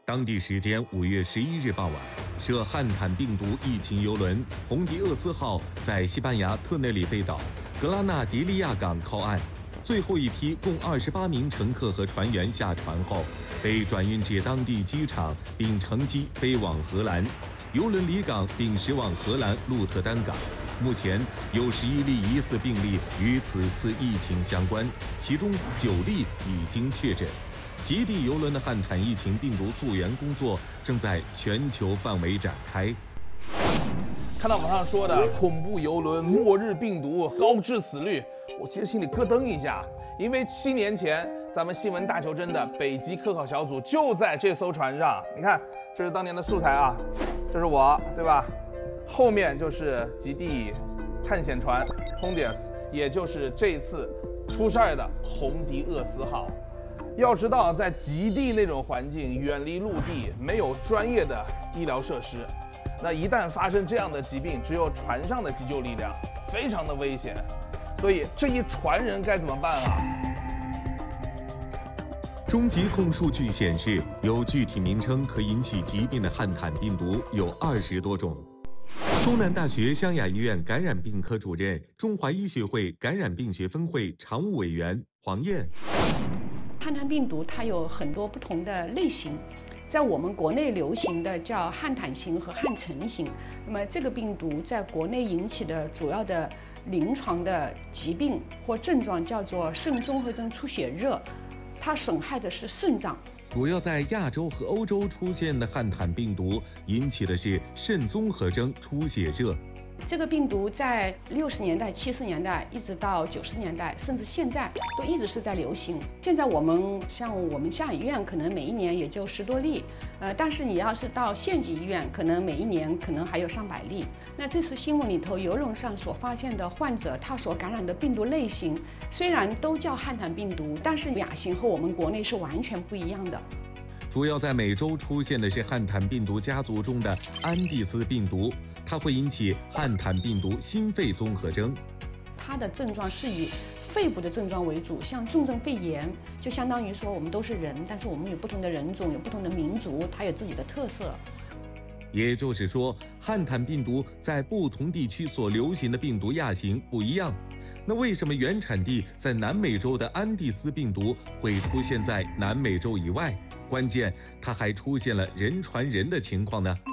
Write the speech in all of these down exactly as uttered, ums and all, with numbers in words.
当地时间五月十一日傍晚，涉汉坦病毒疫情邮轮“红迪厄斯号”在西班牙特内里费岛格拉纳迪利亚港靠岸。最后一批共二十八名乘客和船员下船后，被转运至当地机场，并乘机飞往荷兰。邮轮离港并驶往荷兰鹿特丹港。目前有十一例疑似病例与此次疫情相关，其中九例已经确诊。极地邮轮的汉坦疫情病毒溯源工作正在全球范围展开。 看到网上说的恐怖邮轮、末日病毒、高致死率，我其实心里咯噔一下，因为七年前咱们新闻大求真的北极科考小组就在这艘船上。你看，这是当年的素材啊，这是我，对吧？后面就是极地探险船 Hondius， 也就是这次出事儿的红迪厄斯号。要知道，在极地那种环境，远离陆地，没有专业的医疗设施，那一旦发生这样的疾病，只有船上的急救力量，非常的危险。所以这一船人该怎么办啊？ 中疾控数据显示，有具体名称可引起疾病的汉坦病毒有二十多种。中南大学湘雅医院感染病科主任、中华医学会感染病学分会常务委员黄燕。 汉坦病毒它有很多不同的类型，在我们国内流行的叫汉坦型和汉城型。那么这个病毒在国内引起的主要的临床的疾病或症状叫做肾综合征出血热，它损害的是肾脏。 主要在亚洲和欧洲出现的汉坦病毒引起的是肾综合征出血热。 这个病毒在六十年代、七十年代，一直到九十年代，甚至现在都一直是在流行。现在我们像我们湘雅医院，可能每一年也就十多例，呃，但是你要是到县级医院，可能每一年可能还有上百例。那这次新闻里头邮轮上所发现的患者，他所感染的病毒类型，虽然都叫汉坦病毒，但是亚型和我们国内是完全不一样的。 主要在美洲出现的是汉坦病毒家族中的安第斯病毒，它会引起汉坦病毒心肺综合征。 它的症状是以肺部的症状为主，像重症肺炎，就相当于说我们都是人，但是我们有不同的人种，有不同的民族，它有自己的特色。 也就是说，汉坦病毒在不同地区所流行的病毒亚型不一样。那为什么原产地在南美洲的安第斯病毒会出现在南美洲以外？关键，它还出现了人传人的情况呢。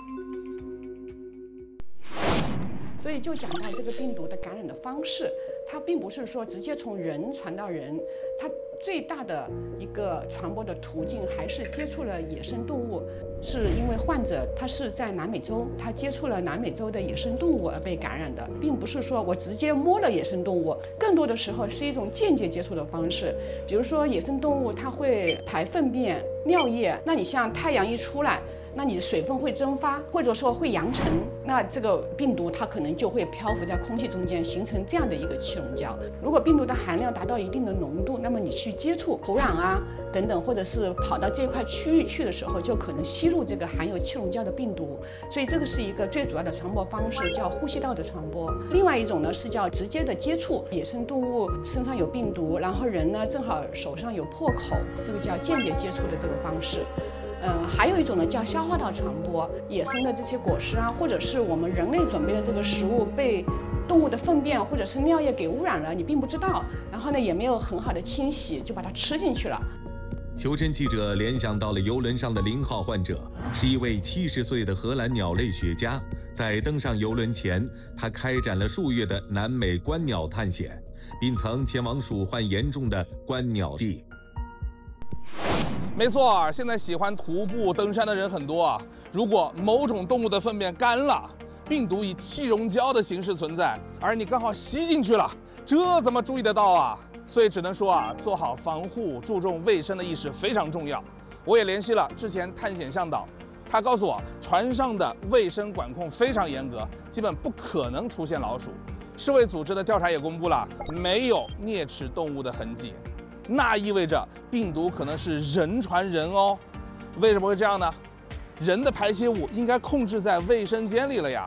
所以就讲到这个病毒的感染的方式，它并不是说直接从人传到人，它最大的一个传播的途径还是接触了野生动物。是因为患者他是在南美洲，他接触了南美洲的野生动物而被感染的，并不是说我直接摸了野生动物，更多的时候是一种间接接触的方式。比如说野生动物它会排粪便、尿液，那你像太阳一出来，那你的水分会蒸发，或者说会扬尘，那这个病毒它可能就会漂浮在空气中间，形成这样的一个气溶胶。如果病毒的含量达到一定的浓度，那么你去接触土壤啊等等，或者是跑到这块区域去的时候，就可能吸入这个含有气溶胶的病毒。所以这个是一个最主要的传播方式，叫呼吸道的传播。另外一种呢是叫直接的接触，野生动物身上有病毒，然后人呢正好手上有破口，这个叫间接接触的这个方式。呃，还有一种呢叫消化道传播，野生的这些果实啊，或者是我们人类准备的这个食物被动物的粪便或者是尿液给污染了，你并不知道，然后呢也没有很好的清洗，就把它吃进去了。 求真记者联想到了邮轮上的零号患者，是一位七十岁的荷兰鸟类学家。在登上邮轮前，他开展了数月的南美观鸟探险，并曾前往鼠患严重的观鸟地。 没错，现在喜欢徒步登山的人很多啊。如果某种动物的粪便干了，病毒以气溶胶的形式存在，而你刚好吸进去了，这怎么注意得到啊？所以只能说啊，做好防护、注重卫生的意识非常重要。我也联系了之前探险向导，他告诉我，船上的卫生管控非常严格，基本不可能出现老鼠。世卫组织的调查也公布了，没有啮齿动物的痕迹。那意味着病毒可能是人传人哦。为什么会这样呢？人的排泄物应该控制在卫生间里了呀。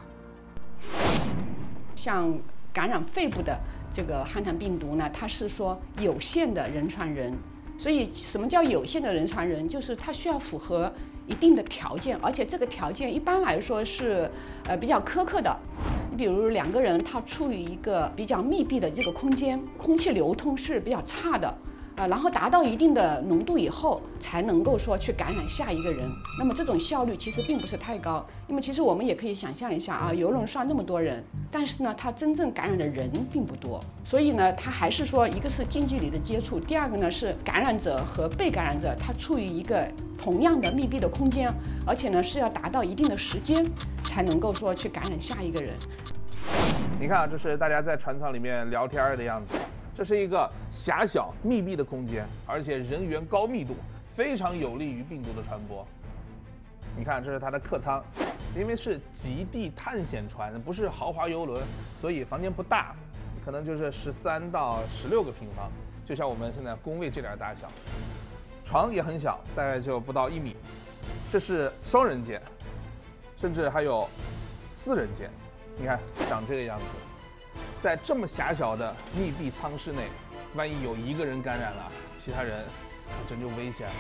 像感染肺部的这个汉坦病毒呢，它是说有限的人传人， 所以什么叫有限的人传人？就是它需要符合一定的条件，而且这个条件一般来说是呃比较苛刻的。你比如两个人他处于一个比较密闭的这个空间，空气流通是比较差的。啊，然后达到一定的浓度以后，才能够说去感染下一个人。那么这种效率其实并不是太高，因为其实我们也可以想象一下啊，游轮上那么多人，但是呢，它真正感染的人并不多，所以呢，它还是说一个是近距离的接触，第二个呢是感染者和被感染者他处于一个同样的密闭的空间，而且呢是要达到一定的时间，才能够说去感染下一个人。 你看啊，这是大家在船舱里面聊天的样子。这是一个狭小密闭的空间，而且人员高密度，非常有利于病毒的传播。你看，这是它的客舱，因为是极地探险船，不是豪华游轮，所以房间不大，可能就是十三到十六个平方，就像我们现在工位这点大小。床也很小，大概就不到一米。这是双人间，甚至还有四人间。你看，长这个样子。在这么狭小的密闭舱室内，万一有一个人感染了，其他人真就危险了。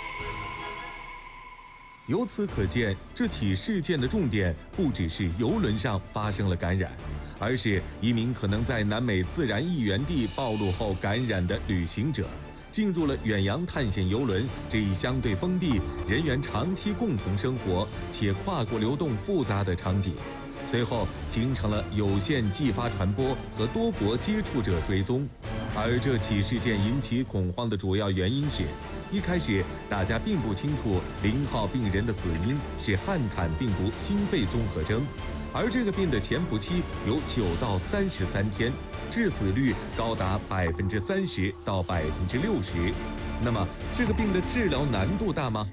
由此可见，这起事件的重点不只是游轮上发生了感染，而是一名可能在南美自然异源地暴露后感染的旅行者，进入了远洋探险游轮这一相对封闭、人员长期共同生活且跨国流动复杂的场景。随后形成了有限继发传播和多国接触者追踪，而这起事件引起恐慌的主要原因是，一开始大家并不清楚零号病人的死因是汉坦病毒心肺综合征，而这个病的潜伏期有九到三十三天，致死率高达百分之三十到百分之六十。那么，这个病的治疗难度大吗？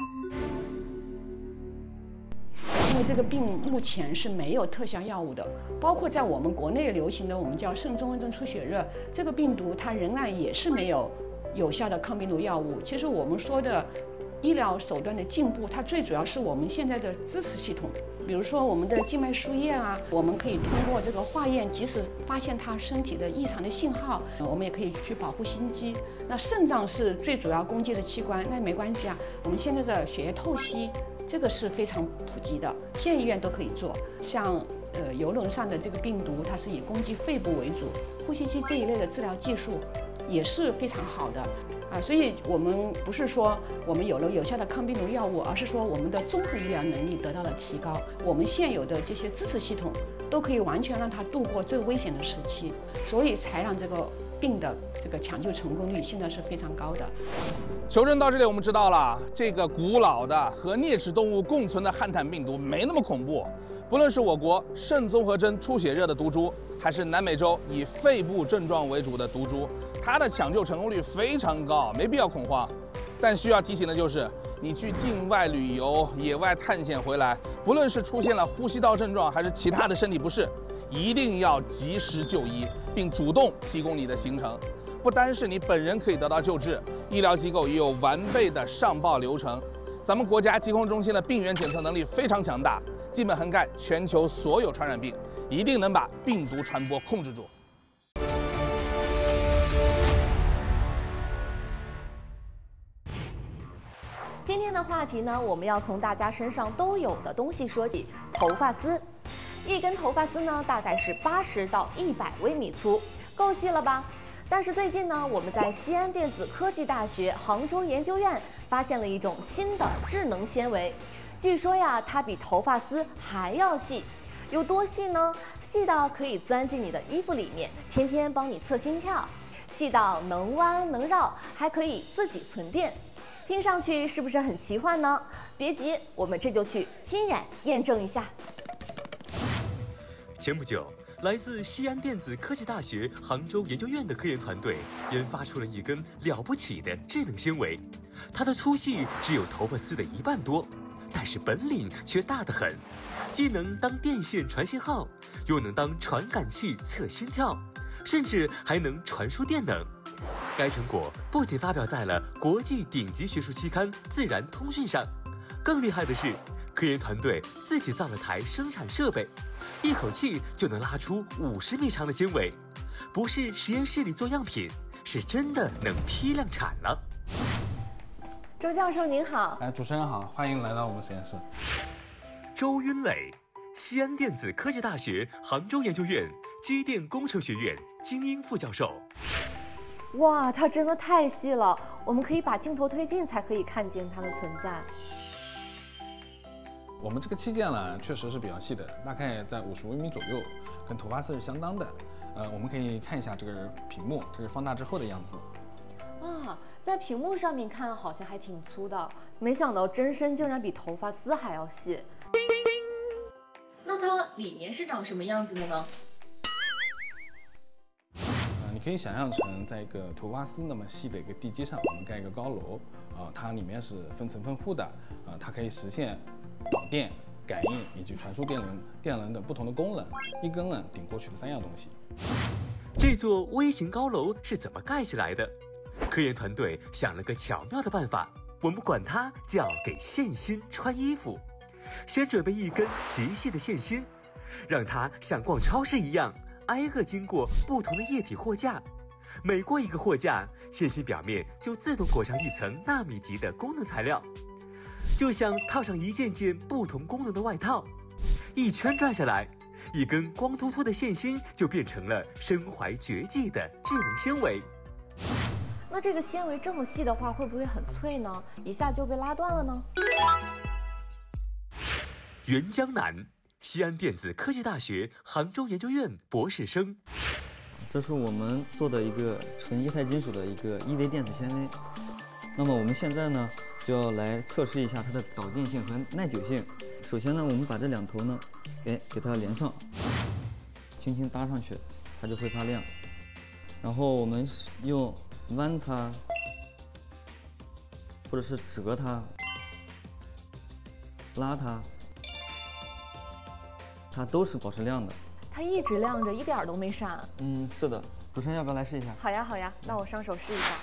因为这个病目前是没有特效药物的，包括在我们国内流行的我们叫肾综合征出血热，这个病毒它仍然也是没有有效的抗病毒药物。其实我们说的医疗手段的进步，它最主要是我们现在的支持系统，比如说我们的静脉输液啊，我们可以通过这个化验，即使发现他身体的异常的信号，我们也可以去保护心肌。那肾脏是最主要供给的器官，那没关系啊，我们现在的血液透析。这个是非常普及的，现在医院都可以做。像呃游轮上的这个病毒，它是以攻击肺部为主，呼吸机这一类的治疗技术也是非常好的啊。所以我们不是说我们有了有效的抗病毒药物，而是说我们的综合医疗能力得到了提高，我们现有的这些支持系统都可以完全让它度过最危险的时期，所以才让这个病的这个抢救成功率现在是非常高的。 求证到这里，我们知道了这个古老的和啮齿动物共存的汉坦病毒没那么恐怖。不论是我国肾综合征出血热的毒株，还是南美洲以肺部症状为主的毒株，它的抢救成功率非常高，没必要恐慌。但需要提醒的就是，你去境外旅游、野外探险回来，不论是出现了呼吸道症状，还是其他的身体不适，一定要及时就医，并主动提供你的行程。不单是你本人可以得到救治，医疗机构也有完备的上报流程。咱们国家疾控中心的病原检测能力非常强大，基本涵盖全球所有传染病，一定能把病毒传播控制住。 今天的话题呢，我们要从大家身上都有的东西说起，头发丝。一根头发丝呢，大概是八十到一百微米粗，够细了吧？但是最近呢，我们在西安电子科技大学杭州研究院发现了一种新的智能纤维，据说呀，它比头发丝还要细。有多细呢？细到可以钻进你的衣服里面，天天帮你测心跳；细到能弯能绕，还可以自己存电。听上去是不是很奇幻呢？别急，我们这就去亲眼验证一下。 前不久，来自西安电子科技大学杭州研究院的科研团队研发出了一根了不起的智能纤维，它的粗细只有头发丝的一半多，但是本领却大得很，既能当电线传信号，又能当传感器测心跳，甚至还能传输电能。该成果不仅发表在了国际顶级学术期刊《自然通讯》上，更厉害的是，科研团队自己造了台生产设备，一口气就能拉出五十米长的纤维，不是实验室里做样品，是真的能批量产了。 周教授您好。 哎，主持人好，欢迎来到我们实验室。 周云磊，西安电子科技大学杭州研究院机电工程学院精英副教授。 哇，它真的太细了，我们可以把镜头推进才可以看见它的存在。 我们这个器件呢，确实是比较细的，大概在五十微米左右，跟头发丝是相当的。呃，我们可以看一下这个屏幕，这是放大之后的样子。 啊，在屏幕上面看好像还挺粗的，没想到真身竟然比头发丝还要细。那它里面是长什么样子的呢？ 呃，你可以想象成在一个头发丝那么细的一个地基上，我们盖一个高楼啊、呃，它里面是分层分户的啊、呃，它可以实现导电、感应以及传输电能、电能等不同的功能，一根呢顶过去的三样东西。 这座微型高楼是怎么盖起来的？科研团队想了个巧妙的办法，我们管它叫给线芯穿衣服。先准备一根极细的线芯，让它像逛超市一样挨个经过不同的液体货架，每过一个货架，线芯表面就自动裹上一层纳米级的功能材料，就像套上一件件不同功能的外套。一圈转下来，一根光秃秃的线芯就变成了身怀绝技的智能纤维。 那这个纤维这么细的话，会不会很脆呢？一下就被拉断了呢？ 袁江南，西安电子科技大学杭州研究院博士生。 这是我们做的一个纯液态金属的一个一维电子纤维。那么我们现在呢，就要来测试一下它的导电性和耐久性。首先呢，我们把这两头呢，哎，给它连上，轻轻搭上去，它就会发亮。然后我们用弯它，或者是折它、拉它，它都是保持亮的。 它一直亮着，一点儿都没闪。 嗯，是的。主持人要不要来试一下？ 好呀，好呀，那我上手试一下。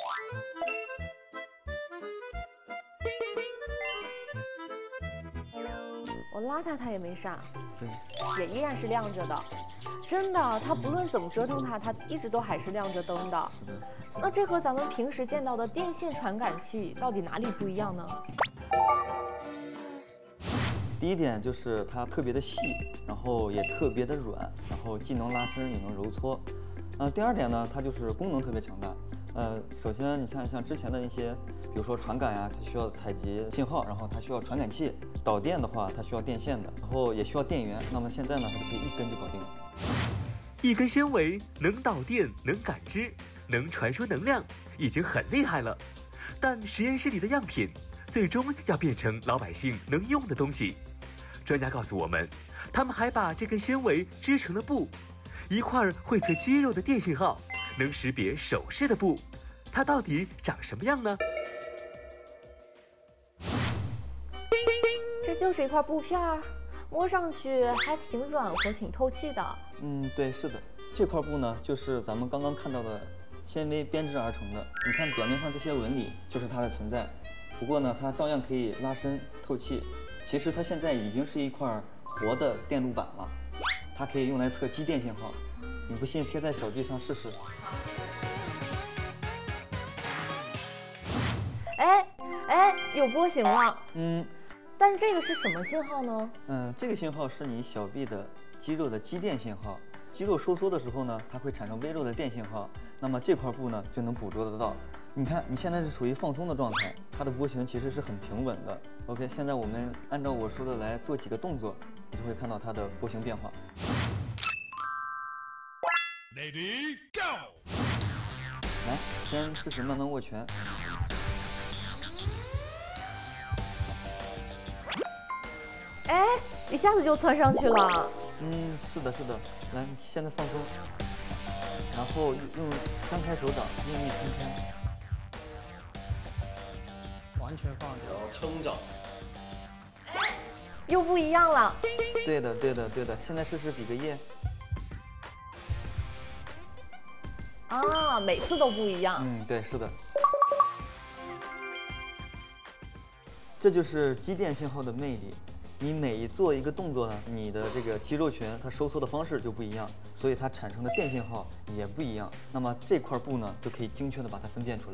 我拉它，它也没闪， 对， 也依然是亮着的。真的，它不论怎么折腾它，它一直都还是亮着灯的。 是的。 那这和咱们平时见到的电线传感器到底哪里不一样呢？ 第一点就是它特别的细，然后也特别的软，然后既能拉伸也能揉搓。呃，第二点呢，它就是功能特别强大。呃，首先你看像之前的一些，比如说传感呀，它需要采集信号，然后它需要传感器；导电的话，它需要电线的，然后也需要电源。那么现在呢，它就可以一根就搞定了。 一根纤维能导电、能感知、能传输能量，已经很厉害了。但实验室里的样品最终要变成老百姓能用的东西。专家告诉我们，他们还把这根纤维织成了布，一块会测肌肉的电信号，能识别手势的布，它到底长什么样呢？ 这就是一块布片儿，摸上去还挺软和、挺透气的。 嗯，对，是的，这块布呢，就是咱们刚刚看到的纤维编织而成的。你看表面上这些纹理，就是它的存在。不过呢，它照样可以拉伸透气。其实它现在已经是一块活的电路板了，它可以用来测机电信号。你不信，贴在小锯上试试。 哎哎，有波形了。 嗯， 但这个是什么信号呢？ 嗯，这个信号是你小臂的肌肉的肌电信号。肌肉收缩的时候呢，它会产生微弱的电信号，那么这块布呢就能捕捉得到。你看，你现在是处于放松的状态，它的波形其实是很平稳的。OK， 现在我们按照我说的来做几个动作，你就会看到它的波形变化。Ready go！ 来，先试试慢慢握拳。 哎，一下子就窜上去了。 嗯，是的，是的。来，现在放松，然后用张开手掌，用力撑开。 完全放掉，撑着。 又不一样了。 对的，对的，对的。现在试试比个耶。 啊，每次都不一样。 嗯，对，是的。这就是肌电信号的魅力。你每一做一个动作呢，你的这个肌肉群它收缩的方式就不一样，所以它产生的电信号也不一样。那么这块布呢，就可以精确的把它分辨出来。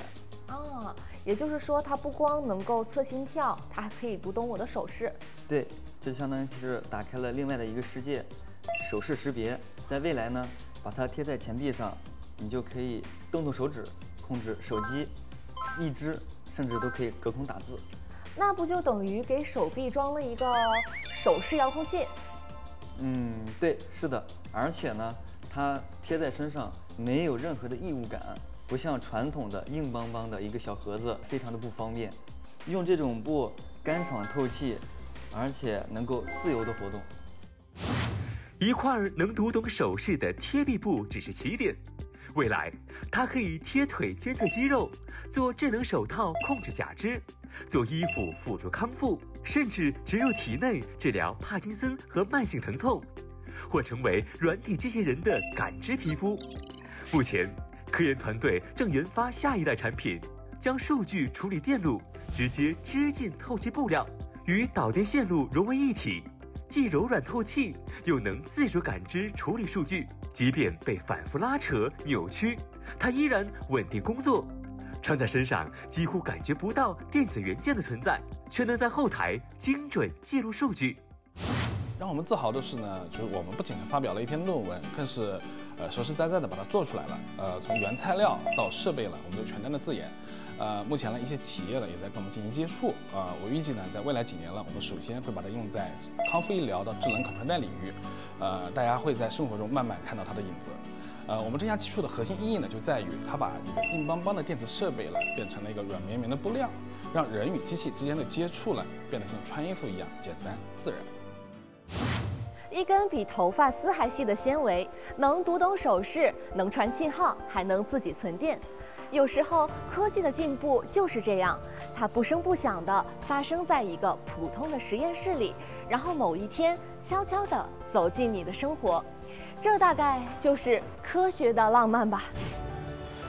啊，也就是说，它不光能够测心跳，它还可以读懂我的手势。 对，这就相当于是打开了另外的一个世界，手势识别。在未来呢，把它贴在钱币上，你就可以动动手指控制手机、一只，甚至都可以隔空打字。 那不就等于给手臂装了一个手势遥控器？ 嗯，对，是的。而且呢，它贴在身上没有任何的异物感，不像传统的硬邦邦的一个小盒子，非常的不方便。用这种布干爽透气，而且能够自由的活动。 一块能读懂手势的贴臂布只是起点，未来它可以贴腿监测肌肉，做智能手套控制假肢，做衣服辅助康复，甚至植入体内治疗帕金森和慢性疼痛，或成为软体机器人的感知皮肤。目前，科研团队正研发下一代产品，将数据处理电路直接织进透气布料，与导电线路融为一体，既柔软透气，又能自主感知处理数据，即便被反复拉扯扭曲，它依然稳定工作。穿在身上几乎感觉不到电子元件的存在，却能在后台精准记录数据。 让我们自豪的是呢，就是我们不仅是发表了一篇论文，更是呃实实在在的把它做出来了。呃，从原材料到设备了，我们都全单的自研。呃，目前呢，一些企业呢也在跟我们进行接触。啊、呃，我预计呢，在未来几年了，我们首先会把它用在康复医疗的智能可穿戴领域。呃，大家会在生活中慢慢看到它的影子。呃，我们这项技术的核心意义呢，就在于它把一个硬邦邦的电子设备呢，变成了一个软绵绵的布料，让人与机器之间的接触呢，变得像穿衣服一样简单自然。 一根比头发丝还细的纤维，能读懂手势，能传信号，还能自己存电。有时候科技的进步就是这样，它不声不响地发生在一个普通的实验室里，然后某一天悄悄地走进你的生活。这大概就是科学的浪漫吧。